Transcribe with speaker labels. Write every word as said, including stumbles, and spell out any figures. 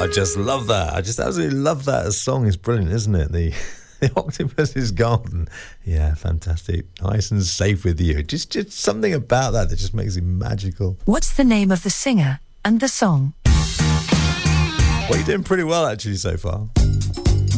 Speaker 1: I just love that. I just absolutely love that. The song is brilliant, isn't it? The the Octopus's Garden. Yeah, fantastic. Nice and safe with you. Just, just something about that that just makes it magical.
Speaker 2: What's the name of the singer and the song?
Speaker 1: Well, you're doing pretty well, actually, so far.